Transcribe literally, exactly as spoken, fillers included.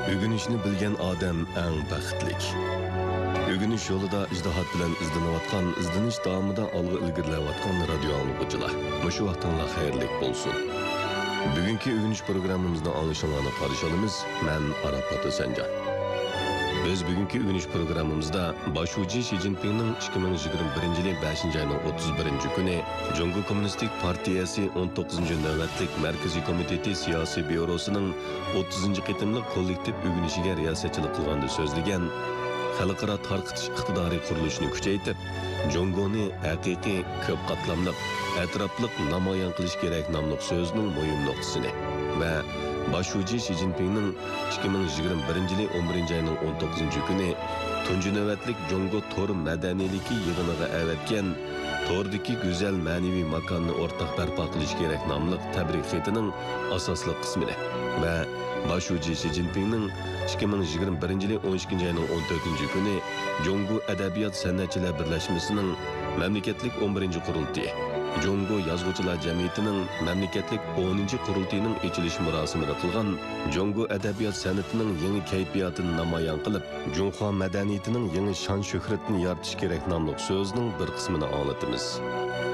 Ögünüşni bilgen odam eng baxtlik. Ögünüş yo'lida ijtihod bilan izlanayotgan, izlanish davomida olg'a ilgarilayotgan radio anglag'uchilar. Mushu vaqtinglar xayrlik bo'lsin. Bugungi ögünüş programmamizda anglashinglarni qarshi olamiz. Men Arafat Sanjan. Biz bugungi ögünüş programmamizda boshuvchi Xi Jinpingning ikki ming yigirma birinchi yil beshinchi oyning o'ttiz birinchi kuni Jungo Kommunistik partiyasi o'n to'qqizinchi navbatlik Markaziy komiteti siyosiy byurosining o'ttizinchi qitimliq kollektiv ögünüşiga riyosatchilik qilganda so'zlagan xalqaro tarqitish iqtidoriy qurilishini kuchaytirib, Jongoni haqiqiy ko'p qatlamliq, atrofliq namoyon qilish kerak nomli so'zning muhim nuqtasini va boshuvchi Xi Jinpingning ikki ming yigirma birinchi yil o'n birinchi oyning o'n to'qqizinchi kuni tunji navbatlik Jongo tor madaniyligi yig'iniga avatgan tordagi go'zal ma'naviy makonni o'rtaq barpo qilish kerak nomli tabrik xatining asosli qismini va boshuvchi Xi Jinpingning ikki ming yigirma birinchi yil o'n ikkinchi oyning o'n to'rtinchi kuni Jongo adabiyot san'atchilar birlashmasining mamlakatlik o'n birinchi qurultiyi, Jongo yozuvchilar jamiyatining mamlakatlik o'ninchi qurultiyining ochilish marosimida qilgan Jongo adabiyot san'atining yangi kayfiyatini namoyon qilib, Junxo madaniyatining yangi shon shuhratini yaratish kerak nomli so'zning bir qismini anglatamiz.